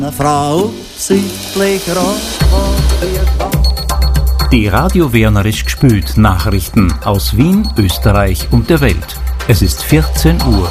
Eine Frau sichtlich rot. Die Radio Wernerisch gespült Nachrichten aus Wien, Österreich und der Welt. Es ist 14 Uhr.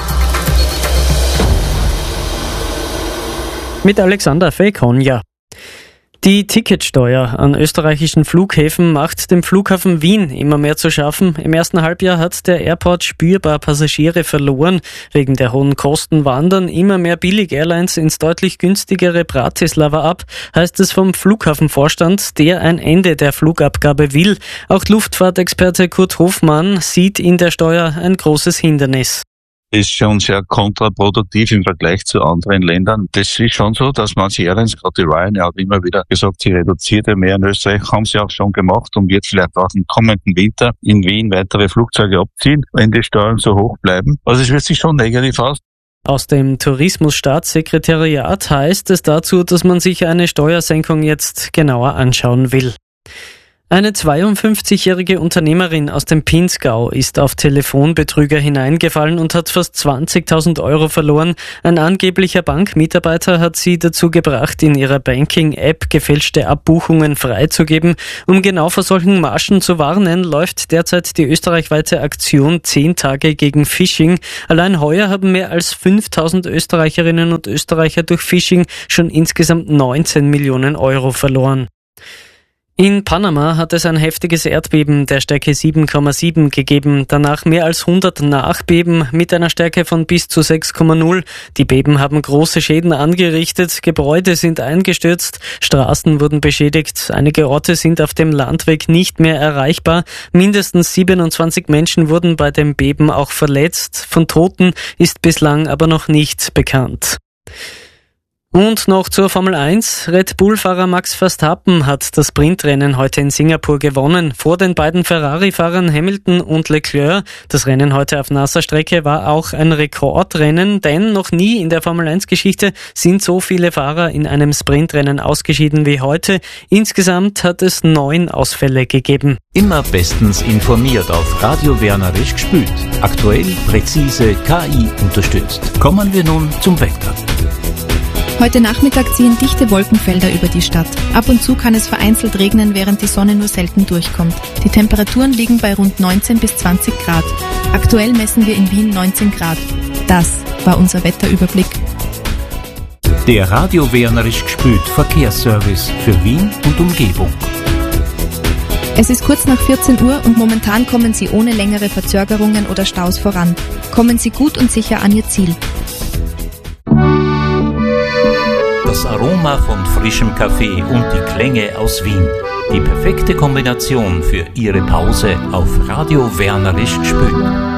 Mit Alexander Fekonja. Die Ticketsteuer an österreichischen Flughäfen macht dem Flughafen Wien immer mehr zu schaffen. Im ersten Halbjahr hat der Airport spürbar Passagiere verloren. Wegen der hohen Kosten wandern immer mehr Billig-Airlines ins deutlich günstigere Bratislava ab, heißt es vom Flughafenvorstand, der ein Ende der Flugabgabe will. Auch Luftfahrtexperte Kurt Hofmann sieht in der Steuer ein großes Hindernis. Ist schon sehr kontraproduktiv im Vergleich zu anderen Ländern. Das ist schon so, dass manche Airlines, gerade die Ryanair, hat immer wieder gesagt, sie reduziert ja mehr in Österreich, haben sie auch schon gemacht und wird vielleicht auch im kommenden Winter in Wien weitere Flugzeuge abziehen, wenn die Steuern so hoch bleiben. Also es wirkt sich schon negativ aus. Aus dem Tourismusstaatssekretariat heißt es dazu, dass man sich eine Steuersenkung jetzt genauer anschauen will. Eine 52-jährige Unternehmerin aus dem Pinzgau ist auf Telefonbetrüger hineingefallen und hat fast 20.000 Euro verloren. Ein angeblicher Bankmitarbeiter hat sie dazu gebracht, in ihrer Banking-App gefälschte Abbuchungen freizugeben. Um genau vor solchen Marschen zu warnen, läuft derzeit die österreichweite Aktion 10 Tage gegen Phishing. Allein heuer haben mehr als 5.000 Österreicherinnen und Österreicher durch Phishing schon insgesamt 19 Millionen Euro verloren. In Panama hat es ein heftiges Erdbeben der Stärke 7,7 gegeben, danach mehr als 100 Nachbeben mit einer Stärke von bis zu 6,0. Die Beben haben große Schäden angerichtet, Gebäude sind eingestürzt, Straßen wurden beschädigt, einige Orte sind auf dem Landweg nicht mehr erreichbar, mindestens 27 Menschen wurden bei dem Beben auch verletzt, von Toten ist bislang aber noch nichts bekannt. Und noch zur Formel 1. Red Bull-Fahrer Max Verstappen hat das Sprintrennen heute in Singapur gewonnen. Vor den beiden Ferrari-Fahrern Hamilton und Leclerc. Das Rennen heute auf nasser Strecke war auch ein Rekordrennen, denn noch nie in der Formel 1-Geschichte sind so viele Fahrer in einem Sprintrennen ausgeschieden wie heute. Insgesamt hat es 9 Ausfälle gegeben. Immer bestens informiert auf Radio Wernerisch gespült. Aktuell, präzise, KI unterstützt. Kommen wir nun zum Wetter. Heute Nachmittag ziehen dichte Wolkenfelder über die Stadt. Ab und zu kann es vereinzelt regnen, während die Sonne nur selten durchkommt. Die Temperaturen liegen bei rund 19 bis 20 Grad. Aktuell messen wir in Wien 19 Grad. Das war unser Wetterüberblick. Der Radio Wernerisch gespült Verkehrsservice für Wien und Umgebung. Es ist kurz nach 14 Uhr und momentan kommen Sie ohne längere Verzögerungen oder Staus voran. Kommen Sie gut und sicher an Ihr Ziel. Das Aroma von frischem Kaffee und die Klänge aus Wien. Die perfekte Kombination für Ihre Pause auf Radio Wernerisch gespült.